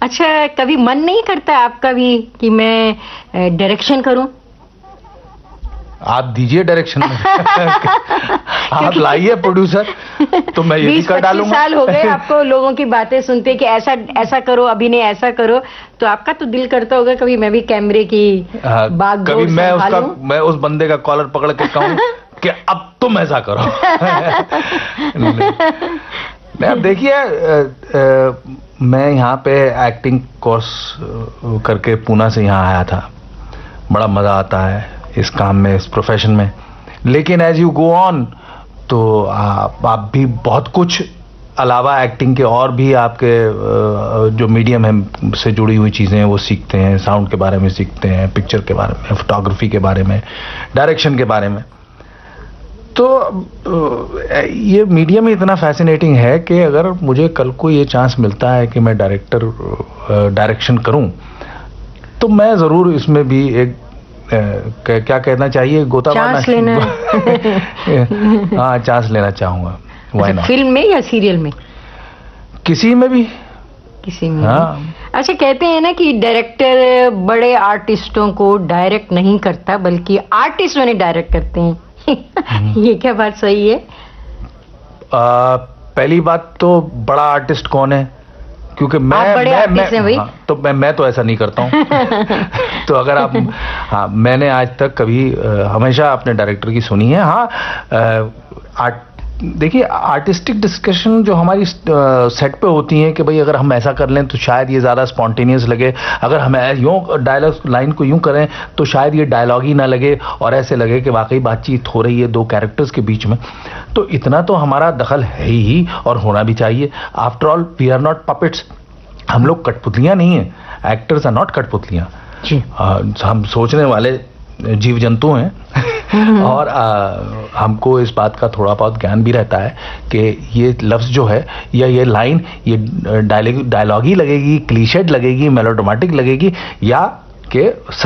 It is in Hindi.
अच्छा, कभी मन नहीं करता आपका भी कि मैं डायरेक्शन करूं? आप दीजिए डायरेक्शन में। आप लाइए प्रोड्यूसर, तो मैं ये भी कर डालूंगा। 20-25 साल हो गए आपको लोगों की बातें सुनते कि ऐसा ऐसा करो, अभिनय ऐसा करो, तो आपका तो दिल करता होगा कभी मैं भी कैमरे की बागडोर कभी मैं उस बंदे का कॉलर पकड़ के कहूं कि अब तुम ऐसा करो। नहीं, देखिए, मैं यहाँ पे एक्टिंग कोर्स करके पूना से यहाँ आया था। बड़ा मजा आता है इस काम में, इस प्रोफेशन में, लेकिन एज यू गो ऑन तो आप भी बहुत कुछ अलावा एक्टिंग के और भी आपके जो मीडियम है से जुड़ी हुई चीज़ें हैं वो सीखते हैं। साउंड के बारे में सीखते हैं, पिक्चर के बारे में, फोटोग्राफी के बारे में, डायरेक्शन के बारे में। तो ये मीडियम इतना फैसिनेटिंग है कि अगर मुझे कल को ये चांस मिलता है कि मैं डायरेक्शन करूं, तो मैं ज़रूर इसमें भी एक क्या कहना चाहिए, गोता चांस लेना। हाँ, चांस लेना चाहूंगा। अच्छा, फिल्म में या सीरियल में? किसी में भी, किसी में। हाँ। अच्छा, कहते हैं ना कि डायरेक्टर बड़े आर्टिस्टों को डायरेक्ट नहीं करता बल्कि आर्टिस्ट उन्हें डायरेक्ट करते हैं। ये क्या बात सही है? पहली बात तो बड़ा आर्टिस्ट कौन है, क्योंकि मैं तो ऐसा नहीं करता हूँ। तो अगर आप, हाँ, मैंने आज तक कभी हमेशा अपने डायरेक्टर की सुनी है। हाँ, देखिए, आर्टिस्टिक डिस्कशन जो हमारी सेट पे होती हैं कि भाई अगर हम ऐसा कर लें तो शायद ये ज़्यादा स्पॉन्टेनियस लगे, अगर हम यूँ डायलॉग लाइन को यूँ करें तो शायद ये डायलॉग ही ना लगे और ऐसे लगे कि वाकई बातचीत हो रही है दो कैरेक्टर्स के बीच में। तो इतना तो हमारा दखल है ही और होना भी चाहिए। After all we are not puppets, हम लोग कठपुतलियाँ नहीं हैं। एक्टर्स आर नॉट कठपुतलियाँ, हम सोचने वाले जीव जंतु हैं। और हमको इस बात का थोड़ा बहुत ज्ञान भी रहता है कि ये लफ्ज़ जो है या ये लाइन, ये डायलॉग ही लगेगी, क्लीशेड लगेगी, मेलोड्रामेटिक लगेगी, या कि